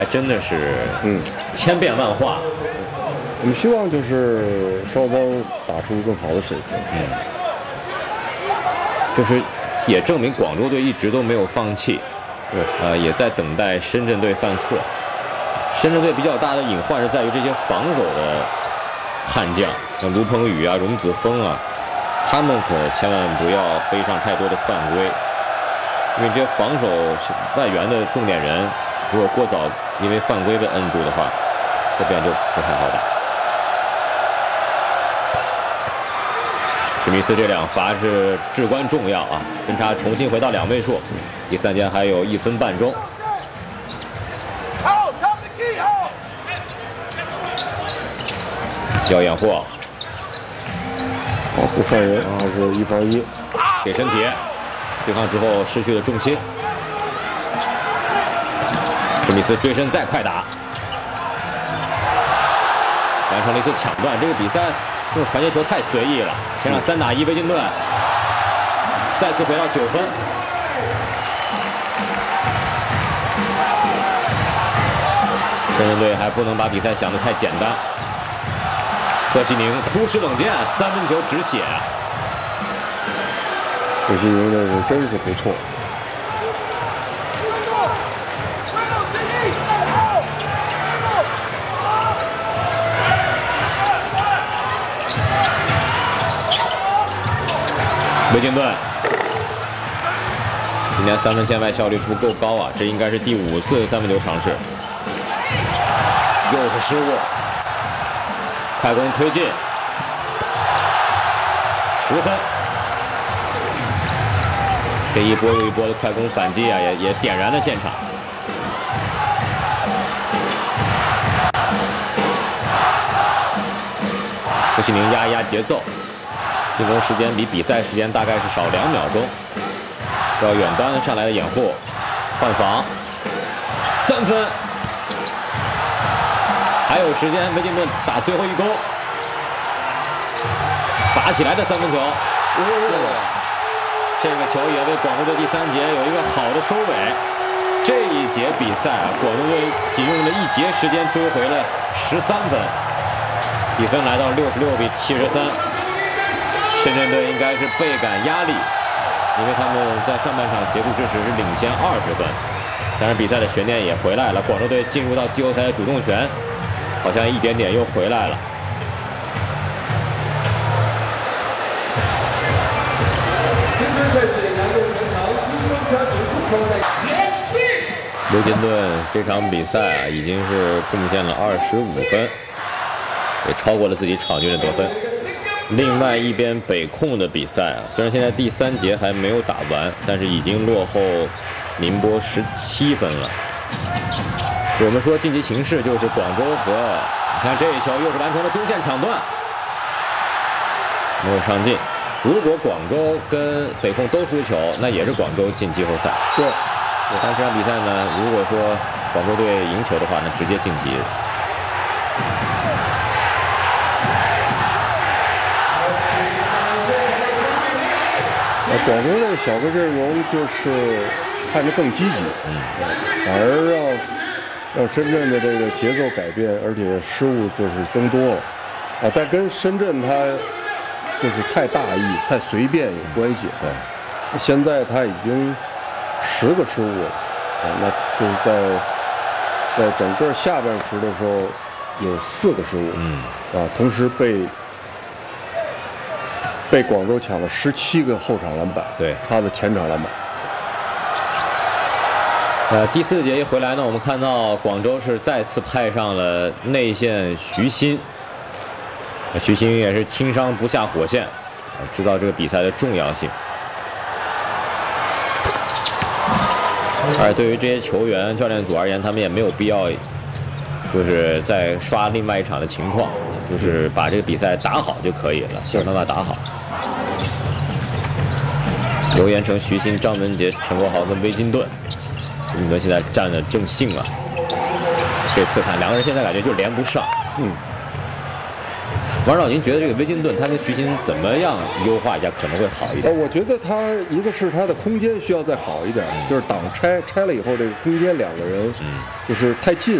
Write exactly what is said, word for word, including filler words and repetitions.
还真的是嗯千变万化。 我们希望就是双方打出更好的水平。 嗯，就是也证明广州队一直都没有放弃。 对， 呃，也在等待深圳队犯错。深圳队比较大的隐患是在于这些防守的悍将，像卢鹏宇啊、荣子峰啊，他们可千万不要背上太多的犯规，因为这些防守外援的重点人，如果过早因为犯规被摁住的话，这边就不太好打。史密斯这两罚是至关重要啊，分差重新回到两位数，第三节还有一分半钟。要掩护， 好，不犯人啊，是一防一， 给身体对抗之后失去了重心。史密斯追身再快打，完成了一次抢断。这个比赛用传接球太随意了，前场三打一，维金顿再次回到九分。深圳队还不能把比赛想得太简单。贺西宁突施冷箭，三分球止血。 贺西宁这是真是不错。 维金顿今天三分线外效率不够高啊，这应该是第五次三分球尝试，又是失误。快攻推进，十分。这一波又一波的快攻反击啊，也也点燃了现场。胡锡宁压一压节奏，进攻时间比比赛时间大概是少两秒钟。要远端上来的掩护，换防，三分。还有时间，维金顿打最后一攻，打起来的三分球。哦，这个球也为广州队第三节有一个好的收尾。这一节比赛啊，广州队仅用了一节时间追回了十三分，比分来到六十六比七十三。深圳队应该是倍感压力，因为他们在上半场结束之时是领先二十分，但是比赛的悬念也回来了，广州队进入到季后赛的主动权。好像一点点又回来了。刘金顿这场比赛啊，已经是贡献了二十五分，也超过了自己场均的得分。另外一边北控的比赛啊，虽然现在第三节还没有打完，但是已经落后宁波十七分了。我们说晋级形势就是广州和，你看这一球又是完成了中线抢断，没有上进。如果广州跟北控都输球，那也是广州进季后赛。 对， 但这场比赛呢，如果说广州队赢球的话，那直接晋级。 呃，广州这个小个阵容就是看着更积极，嗯，反而让。让深圳的这个节奏改变，而且失误就是增多了，啊，但跟深圳他就是太大意、太随便有关系。对，现在他已经十个失误了，啊，那就是在在整个下半时的时候有四个失误，嗯，啊，同时被被广州抢了十七个后场篮板， 对， 他的前场篮板。 呃，第四节一回来呢，我们看到广州是再次派上了内线徐新，徐新也是轻伤不下火线，知道这个比赛的重要性。而对于这些球员、教练组而言，他们也没有必要，就是在刷另外一场的情况，就是把这个比赛打好就可以了，想办法打好。刘延成、徐新、张文杰、陈国豪跟魏金顿。你们现在站得正兴啊！这次看两个人现在感觉就连不上。嗯， 王指导，您觉得这个威金顿他跟徐新怎么样优化一下可能会好一点？ 呃，我觉得他一个是他的空间需要再好一点，就是挡拆拆了以后，这个空间两个人就是太近，